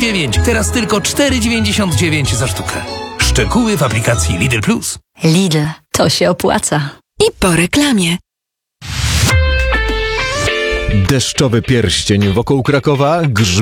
4,99. Teraz tylko 4,99 za sztukę. Szczegóły w aplikacji Lidl Plus. Lidl, to się opłaca. I po reklamie. Deszczowy pierścień wokół Krakowa,